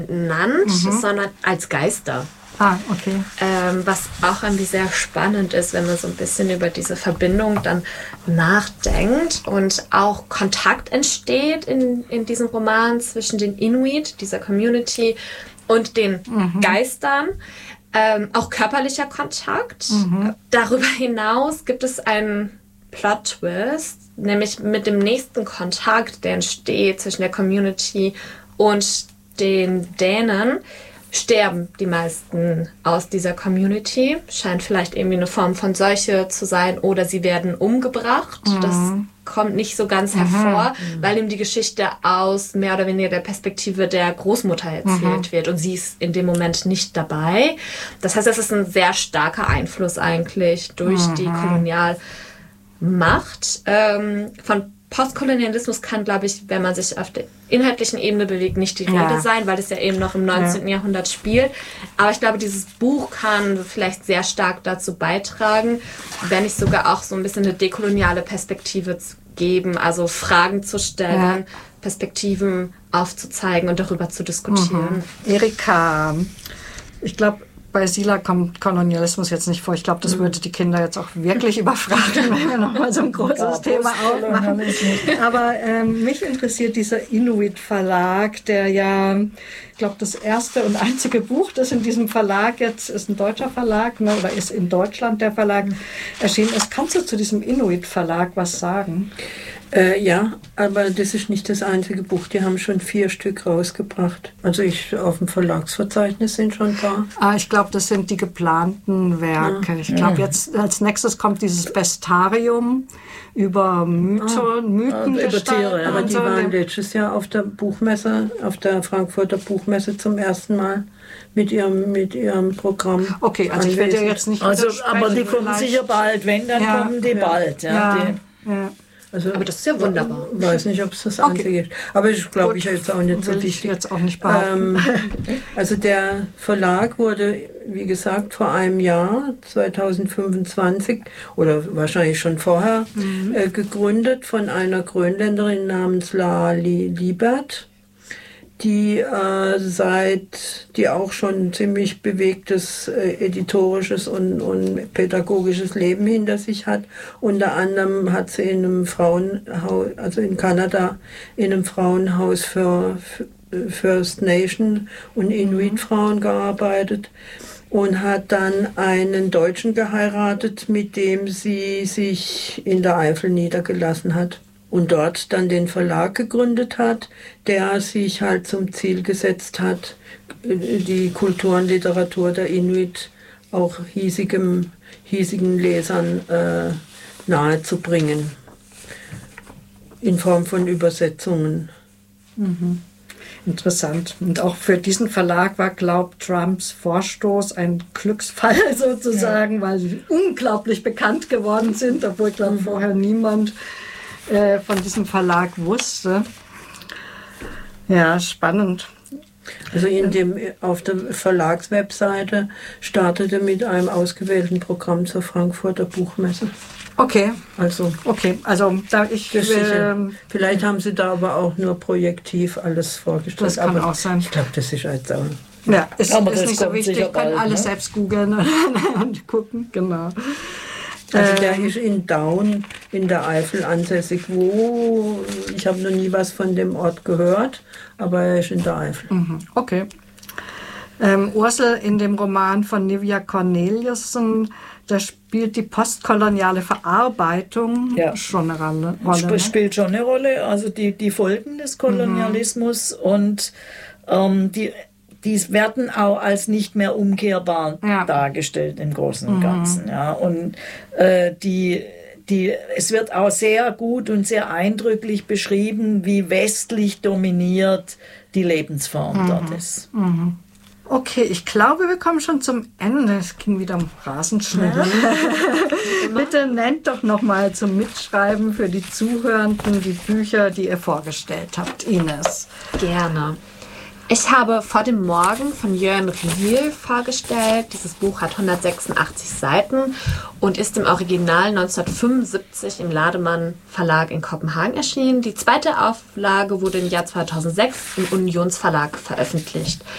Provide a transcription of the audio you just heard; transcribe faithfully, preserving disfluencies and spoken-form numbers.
genannt, Mhm. sondern als Geister. Ah, okay. Ähm, was auch irgendwie sehr spannend ist, wenn man so ein bisschen über diese Verbindung dann nachdenkt und auch Kontakt entsteht in, in diesem Roman zwischen den Inuit, dieser Community, und den Mhm. Geistern. Ähm, auch körperlicher Kontakt. Mhm. Darüber hinaus gibt es einen Plot-Twist, nämlich mit dem nächsten Kontakt, der entsteht zwischen der Community und den Dänen, sterben die meisten aus dieser Community. Scheint vielleicht irgendwie eine Form von Seuche zu sein oder sie werden umgebracht. Mhm. Das kommt nicht so ganz hervor, weil ihm die Geschichte aus mehr oder weniger der Perspektive der Großmutter erzählt Mhm. wird und sie ist in dem Moment nicht dabei. Das heißt, es ist ein sehr starker Einfluss eigentlich durch Mhm. die Kolonialmacht. Ähm, von Postkolonialismus kann, glaube ich, wenn man sich auf der inhaltlichen Ebene bewegt, nicht die Rede Ja. sein, weil es ja eben noch im neunzehnten. Jahrhundert spielt. Aber ich glaube, dieses Buch kann vielleicht sehr stark dazu beitragen, wenn nicht sogar auch so ein bisschen eine dekoloniale Perspektive zu geben, also Fragen zu stellen, Ja. Perspektiven aufzuzeigen und darüber zu diskutieren. Mhm. Erika, ich glaube, bei Sila kommt Kolonialismus jetzt nicht vor. Ich glaube, das würde die Kinder jetzt auch wirklich überfragen, wenn wir nochmal so ein großes Ja, Thema aufmachen. Postkolonialismus. Aber ähm, mich interessiert dieser Inuit Verlag, der ja, ich glaube, das erste und einzige Buch, das in diesem Verlag jetzt ist ein deutscher Verlag, ne, oder ist in Deutschland der Verlag erschienen ist. Kannst du zu diesem Inuit Verlag was sagen? Äh, ja, aber das ist nicht das einzige Buch. Die haben schon vier Stück rausgebracht. Also ich auf dem Verlagsverzeichnis sind schon ein paar. Ah, ich glaube, das sind die geplanten Werke. Ich glaube, jetzt als nächstes kommt dieses Bestarium über Mythen, Mythen über Tiere, ja. Aber und die so. waren letztes Jahr auf der Buchmesse, auf der Frankfurter Buchmesse zum ersten Mal mit ihrem, mit ihrem Programm. Okay, also ich werde ja jetzt nicht Also, widersprechen, aber die kommen vielleicht. sicher bald. Wenn, dann Ja, kommen die ja. bald. Ja, Ja, Die, ja. Also, Aber das ist ja wunderbar. Ich weiß nicht, ob es das Okay. einzige ist. Aber ich glaube, Gut. ich jetzt auch nicht so Will ich wichtig. jetzt auch nicht behaupten. Ähm, also der Verlag wurde, wie gesagt, vor einem Jahr, zweitausendfünfundzwanzig, oder wahrscheinlich schon vorher, Mhm. äh, gegründet von einer Grönländerin namens La Li Liebert, die äh, seit, die auch schon ein ziemlich bewegtes äh, editorisches und, und pädagogisches Leben hinter sich hat. Unter anderem hat sie in einem Frauenhaus, also in Kanada, in einem Frauenhaus für, für First Nation und Inuit-Frauen gearbeitet und hat dann einen Deutschen geheiratet, mit dem sie sich in der Eifel niedergelassen hat. Und dort dann den Verlag gegründet hat, der sich halt zum Ziel gesetzt hat, die Kultur und Literatur der Inuit auch hiesigem, hiesigen Lesern äh, nahezubringen. In Form von Übersetzungen. Mhm. Interessant. Und auch für diesen Verlag war, glaubt Trumps Vorstoß ein Glücksfall sozusagen, ja. weil sie unglaublich bekannt geworden sind, obwohl, ich glaube, mhm. vorher niemand äh, von diesem Verlag wusste. Ja, spannend. Also in dem, auf der Verlagswebseite startete mit einem ausgewählten Programm zur Frankfurter Buchmesse. Okay, also okay, also da ich will, vielleicht haben sie da aber auch nur projektiv alles vorgestellt. Das kann aber auch sein. Ich glaube, das ist halt so. Ja, ist, aber ist nicht so wichtig. Wir können bald, alles ne? selbst googeln und gucken. Genau. Also der ist in Daun in der Eifel ansässig. Wo? Ich habe noch nie was von dem Ort gehört, aber er ist in der Eifel. Okay. Ähm, Ursel, in dem Roman von Nivia Corneliussen, da spielt die postkoloniale Verarbeitung ja. schon eine Rolle. Sp ne? Spielt schon eine Rolle, also die, die Folgen des Kolonialismus mhm. und ähm, die, die werden auch als nicht mehr umkehrbar ja. dargestellt im Großen und Ganzen. Mhm. Ja. Und äh, die, die, es wird auch sehr gut und sehr eindrücklich beschrieben, wie westlich dominiert die Lebensform mhm. dort ist. Mhm. Okay, ich glaube, wir kommen schon zum Ende. Es ging wieder rasend schnell. Mhm. Bitte nennt doch noch mal zum Mitschreiben für die Zuhörenden die Bücher, die ihr vorgestellt habt. Ines. Gerne. Ich habe Vor dem Morgen von Jörn Riel vorgestellt. Dieses Buch hat hundertsechsundachtzig Seiten und ist im Original neunzehnhundertfünfundsiebzig im Lademann Verlag in Kopenhagen erschienen. Die zweite Auflage wurde im Jahr zweitausendsechs im Unionsverlag veröffentlicht.